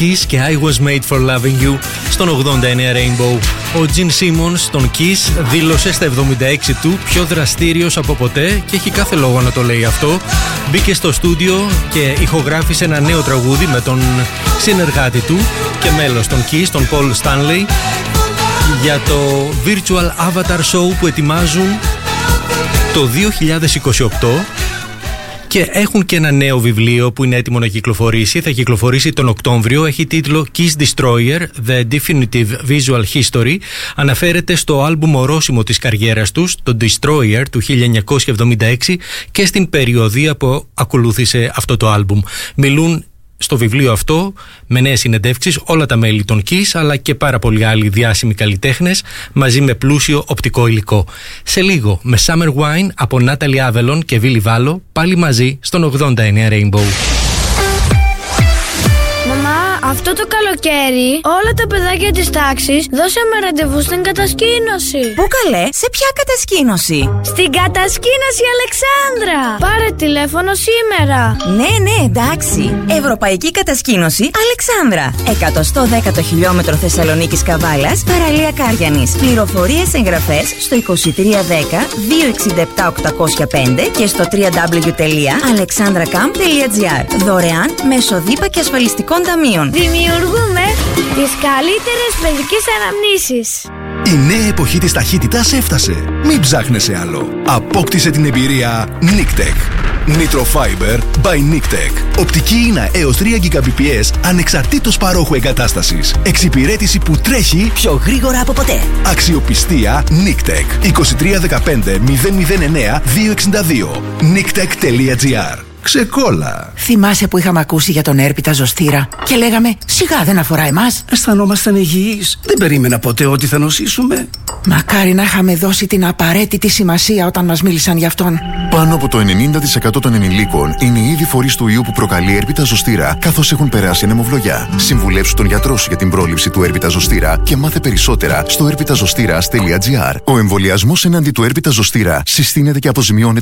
Kiss και I Was Made For Loving You στον 89 Rainbow. Ο Gene Simmons στον Kiss δήλωσε στα 76 του πιο δραστήριος από ποτέ και έχει κάθε λόγο να το λέει αυτό. Μπήκε στο στούντιο και ηχογράφησε ένα νέο τραγούδι με τον συνεργάτη του και μέλος των Kiss, τον Paul Stanley, για το Virtual Avatar Show που ετοιμάζουν το 2028. Και έχουν και ένα νέο βιβλίο που είναι έτοιμο να κυκλοφορήσει. Θα κυκλοφορήσει τον Οκτώβριο. Έχει τίτλο Kiss Destroyer, The Definitive Visual History. Αναφέρεται στο άλμπουμ ορόσημο της καριέρας τους, το Destroyer του 1976, και στην περιοδία που ακολούθησε αυτό το άλμπουμ. Μιλούν στο βιβλίο αυτό με νέες συνεντεύξεις όλα τα μέλη των Kiss, αλλά και πάρα πολλοί άλλοι διάσημοι καλλιτέχνες, μαζί με πλούσιο οπτικό υλικό. Σε λίγο με Summer Wine από Natalie Avalon και Willy Vallo, πάλι μαζί στον 89 Rainbow. Αυτό το καλοκαίρι όλα τα παιδάκια της τάξης δώσαμε ραντεβού στην κατασκήνωση. Πού καλέ, σε ποια κατασκήνωση? Στην κατασκήνωση Αλεξάνδρα. Πάρε τηλέφωνο σήμερα. Ναι, εντάξει. Ευρωπαϊκή κατασκήνωση Αλεξάνδρα. 110ο χιλιόμετρο Θεσσαλονίκης Καβάλας, παραλία Κάριανης. Πληροφορίες, εγγραφές στο 2310 267 805 και στο www.alexandracamp.gr. Δωρεάν μέσω ΔΥΠΑ και ασφαλιστικών ταμείων. Δημιουργούμε τις καλύτερες παιδικές αναμνήσεις. Η νέα εποχή της ταχύτητας έφτασε. Μην ψάχνεσαι άλλο. Απόκτησε την εμπειρία NICTEC. Nitro Fiber by NICTEC. Οπτική ίνα έως 3 Gbps ανεξαρτήτως παρόχου εγκατάστασης. Εξυπηρέτηση που τρέχει πιο γρήγορα από ποτέ. Αξιοπιστία NICTEC. 2315 009 262. NICTEC.gr. Ξεκόλα. Θυμάσαι που είχαμε ακούσει για τον έρπιτα ζωστήρα και λέγαμε σιγά δεν αφορά εμάς? Αισθανόμασταν υγιείς. Δεν περίμενα ποτέ ότι θα νοσήσουμε. Μακάρι να είχαμε δώσει την απαραίτητη σημασία όταν μας μίλησαν γι' αυτόν. Πάνω από το 90% των ενηλίκων είναι ήδη φορείς του ιού που προκαλεί έρπιτα ζωστήρα, καθώς έχουν περάσει ανεμοβλογιά. Συμβουλέψου τον γιατρό σου για την πρόληψη του έρπιτα ζωστήρα και μάθε περισσότερα στο erpitazostira.gr. Ο εμβολιασμός εναντί του έρπιτα ζωστήρα συστήνεται και αποζημιώνεται